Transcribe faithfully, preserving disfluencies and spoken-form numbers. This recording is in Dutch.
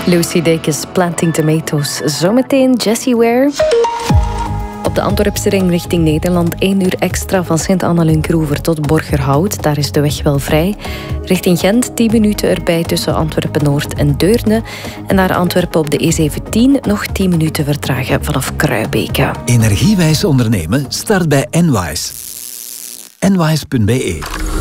Lucy Dacus, Planting Tomatoes. Zometeen Jessie Ware. Op de Antwerpse ring richting Nederland één uur extra van Sint-Annalun-Kroever tot Borgerhout. Daar is de weg wel vrij. Richting Gent tien minuten erbij tussen Antwerpen-Noord en Deurne. En naar Antwerpen op de E zeventien nog tien minuten vertragen vanaf Kruibeke. Energiewijs ondernemen start bij Enwise. Enwise punt be